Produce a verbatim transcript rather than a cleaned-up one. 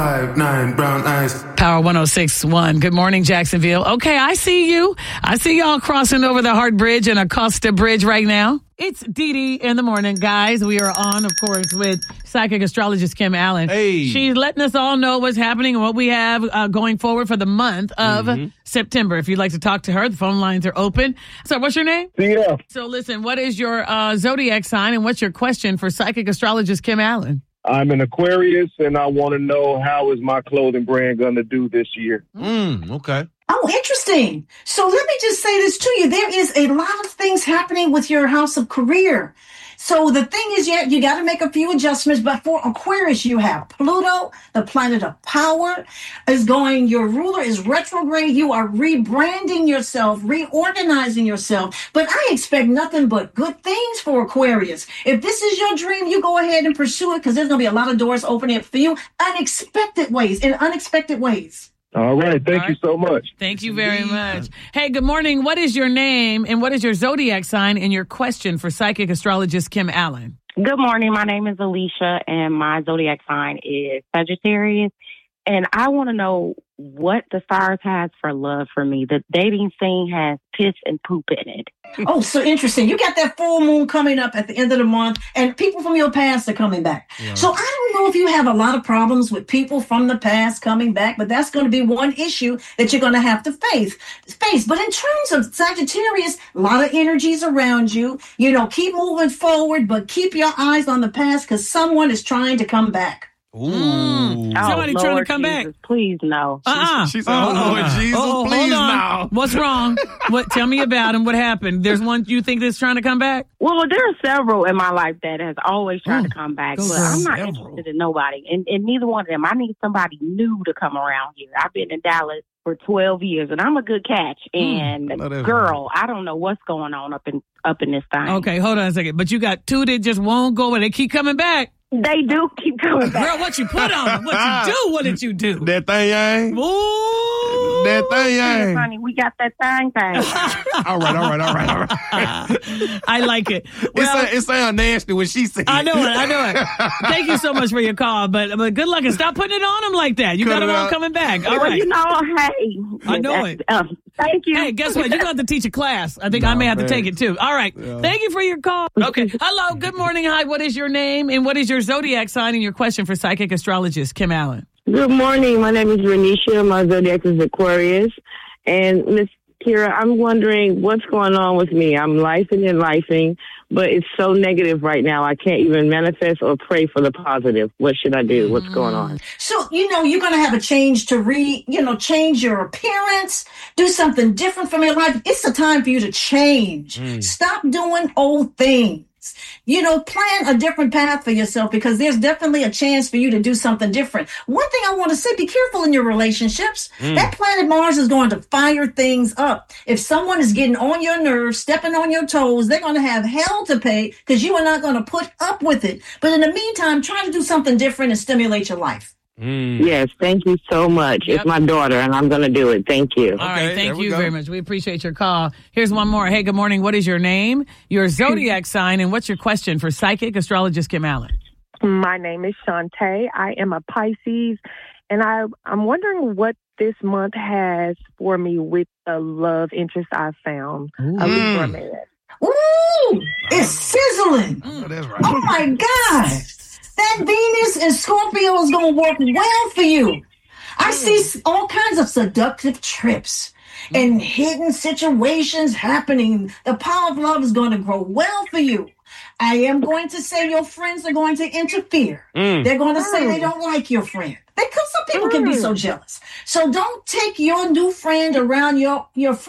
Five, nine, brown eyes. Power one oh six point one. Good morning, Jacksonville. Okay, I see you. I see y'all crossing over the Hart Bridge and Acosta Bridge right now. It's Dee Dee in the morning, guys. We are on, of course, with psychic astrologist Kim Allen. Hey. She's letting us all know what's happening and what we have uh, going forward for the month of mm-hmm. September. If you'd like to talk to her, the phone lines are open. So what's your name? Yeah. So listen, what is your uh, zodiac sign and what's your question for psychic astrologist Kim Allen? I'm an Aquarius, and I want to know how is my clothing brand going to do this year. Mm, okay. Oh, interesting. So let me just say this to you. There is a lot of things happening with your house of career. So the thing is, yeah, you got to make a few adjustments. But for Aquarius, you have Pluto, the planet of power, is going. Your ruler is retrograde. You are rebranding yourself, reorganizing yourself. But I expect nothing but good things for Aquarius. If this is your dream, you go ahead and pursue it because there's going to be a lot of doors opening up for you, unexpected ways, in unexpected ways. All right. Thank All right. you so much. Thank you very much. Hey, good morning. What is your name and what is your zodiac sign and your question for psychic astrologist Kim Allen? Good morning. My name is Alicia and my zodiac sign is Sagittarius. And I want to know what the stars has for love for me. The dating scene has piss and poop in it. Oh, so interesting. You got that full moon coming up at the end of the month, and people from your past are coming back. Yeah. So I don't know if you have a lot of problems with people from the past coming back, but that's going to be one issue that you're going to have to face. face. But in terms of Sagittarius, a lot of energies around you. You know, keep moving forward, but keep your eyes on the past because someone is trying to come back. Ooh. Mm. Oh, Somebody Lord trying to come Jesus, back. Please no. Uh-uh. She said, oh, Lord Jesus, oh, please hold on. no. What's wrong? What? Tell me about him. What happened? There's one you think that's trying to come back? Well, there are several in my life that has always tried Oh, to come back, go but I'm not several. interested in nobody. And, and neither one of them. I need somebody new to come around here. I've been in Dallas for twelve years, and I'm a good catch. And Mm, girl, I don't know what's going on up in up in this thing. Okay, hold on a second. But you got two that just won't go and they keep coming back. They do keep coming back. Girl, what you put on them? What you do? What did you do? That thing ain't. Ooh. That thing ain't. Honey, we got that thing thing. all right, all right, all right, all right. I like it. It Well, sound, it sound nasty when she said I know it. I know it. Thank you so much for your call, but but good luck and stop putting it on them like that. You Cut got them it all out. coming back. All Well, right. you know, hey. I know it. Uh, thank you. Hey, guess what? You're going to have to teach a class. I think I may have to man. take it too. All right. Yeah. Thank you for your call. Okay. Hello. Good morning. Hi. What is your name and what is your zodiac sign and your question for psychic astrologist Kim Allen? Good morning. My name is Renisha. My zodiac is Aquarius. And Miss Kira, I'm wondering what's going on with me. I'm lifing and lifing, but it's so negative right now. I can't even manifest or pray for the positive. What should I do? What's going on? So, you know, you're going to have a change to re, you know, change your appearance, do something different from your life. It's the time for you to change. Mm. Stop doing old things. You know, plan a different path for yourself because there's definitely a chance for you to do something different. One thing I want to say, be careful in your relationships. Mm. That planet Mars is going to fire things up. If someone is getting on your nerves, stepping on your toes, they're going to have hell to pay because you are not going to put up with it. But in the meantime, try to do something different and stimulate your life. Mm. Yes, thank you so much. Yep. It's my daughter, and I'm going to do it. Thank you. All right. Okay, there Thank we you go. very much. We appreciate your call. Here's one more. Hey, good morning. What is your name, your zodiac sign, and what's your question for psychic astrologist Kim Allen? My name is Shantae. I am a Pisces, and I, I'm wondering what this month has for me with the love interest I found, a Libra man. Ooh, it's sizzling. Oh, that's right. Oh, my God. That Venus and Scorpio is going to work well for you. I see all kinds of seductive trips and hidden situations happening. The power of love is going to grow well for you. I am going to say your friends are going to interfere. Mm. They're going to say they don't like your friend. Because some people can be so jealous. So don't take your new friend around your, your friend.